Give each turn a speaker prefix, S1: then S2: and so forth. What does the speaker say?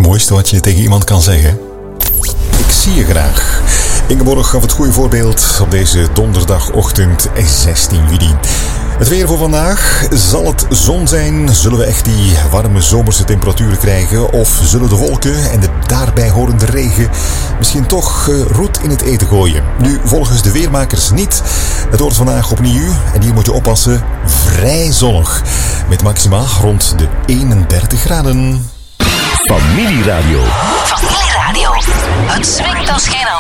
S1: mooiste wat je tegen iemand kan zeggen? Ik zie je graag. Ingeborg gaf het goede voorbeeld op deze donderdagochtend 16 juli. Het weer voor vandaag. Zal het zon zijn? Zullen we echt die warme zomerse temperaturen krijgen? Of zullen de wolken en de daarbij horende regen misschien toch roet in het eten gooien? Nu, volgens de weermakers niet. Het wordt vandaag opnieuw, en hier moet je oppassen, vrij zonnig. Met maxima rond de 31 graden.
S2: Familieradio.
S3: Familieradio. Het swingt als geen